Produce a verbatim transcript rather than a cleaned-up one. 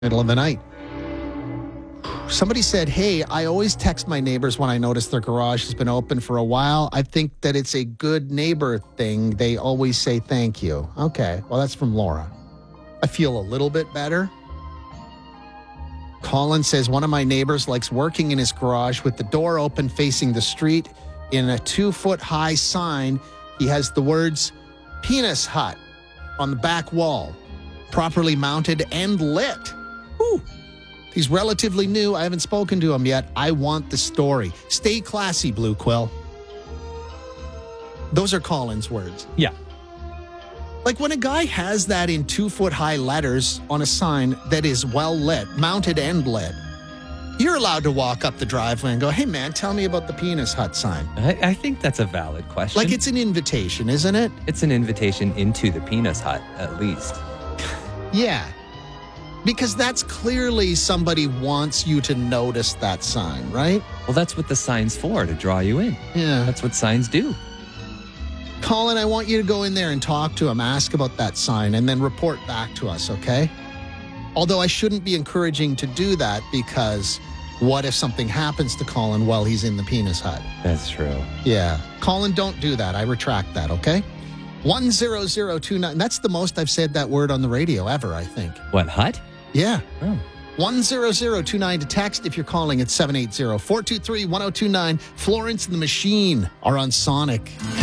Middle of the night. Somebody said, hey, I always text my neighbors when I notice their garage has been open for a while. I think that it's a good neighbor thing. They always say thank you. Okay, well, that's from Laura. I feel a little bit better. Colin says, one of my neighbors likes working in his garage with the door open facing the street. In a two-foot-high sign, he has the words, Penis Hut, on the back wall, properly mounted and lit. Whew. He's relatively new. I haven't spoken to him yet. I want the story. Stay classy, Blue Quill. Those are Colin's words. Yeah. Like when a guy has that in two-foot-high letters on a sign that is well lit, mounted and lit, you're allowed to walk up the driveway and go, hey, man, tell me about the Penis Hut sign. I, I think that's a valid question. Like it's an invitation, isn't it? It's an invitation into the Penis Hut, at least. Yeah. Because that's clearly somebody wants you to notice that sign, right? Well, that's what the sign's for, to draw you in. Yeah. That's what signs do. Colin, I want you to go in there and talk to him, ask about that sign, and then report back to us, okay? Although I shouldn't be encouraging to do that because what if something happens to Colin while he's in the Penis Hut? That's true. Yeah. Colin, don't do that. I retract that, okay? one zero zero two nine. That's the most I've said that word on the radio ever, I think. What, hut? Yeah. Oh. one zero zero two nine to text if you're calling at seven eight zero, four two three, one zero two nine. Florence and the Machine are on Sonic.